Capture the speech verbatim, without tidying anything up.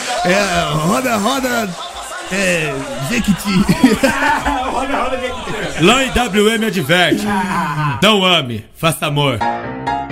É, roda, roda. É. Jequiti. Lá em W M adverte. Não ame, faça amor.